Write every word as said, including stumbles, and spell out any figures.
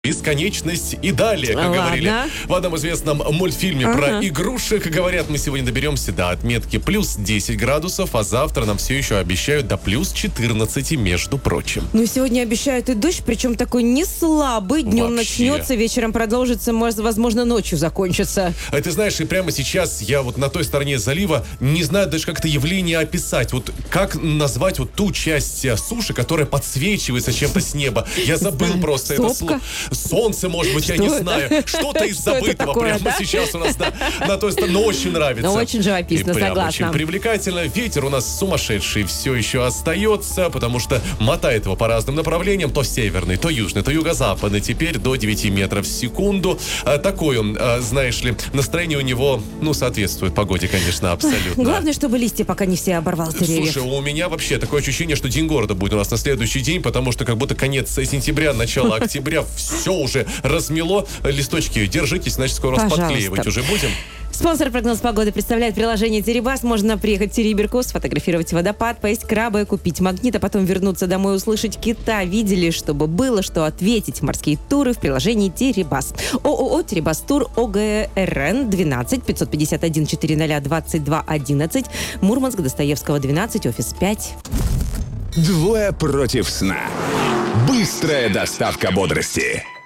Бесконечность и далее, как Ладно. говорили в одном известном мультфильме Ага. про игрушек. Говорят, мы сегодня доберемся до отметки плюс десять градусов, а завтра нам все еще обещают до плюс четырнадцать, между прочим. Ну, сегодня обещают и дождь, причем такой не слабый. Днем Вообще. начнется, вечером продолжится, может, возможно, ночью закончится. А ты знаешь, и прямо сейчас я вот на той стороне залива не знаю даже, как это явление описать. Вот как назвать вот ту часть э, суши, которая подсвечивается чем-то с неба. Я забыл Знаю. просто это Сопка? слово. Солнце, может быть, я Что не это? знаю. Что-то из Что это забытого такое, прямо да? сейчас у нас на, на той стороне. Но очень нравится. Ну, очень живописно, И прям согласна. очень привлекательно. Ветер у нас сумасшедший все еще остается, потому что мотает его по разным направлениям. То северный, то южный, то юго-западный. Теперь до девяти метров в секунду. А, такой он, а, знаешь ли, настроение у него, ну, соответствует погоде, конечно, абсолютно. Главное, чтобы листья пока не все оборвал с деревьев. Слушай, у меня вообще такое ощущение, что День города будет у нас на следующий день, потому что как будто конец сентября, начало октября, все уже размело. Листочки, держитесь, значит, скоро вас Пожалуйста. подклеивать уже будем. Спонсор прогноз погоды представляет приложение Теребас. Можно приехать в Териберку, сфотографировать водопад, поесть краба, купить магнит, а потом вернуться домой, услышать кита. Видели, чтобы было что ответить. Морские туры в приложении Теребас. ООО «Теребас Тур», ОГРН двенадцать пятьсот пятьдесят один четыреста двадцать два одиннадцать, Мурманск, Достоевского двенадцать, офис пять. Двое против сна. Быстрая доставка бодрости.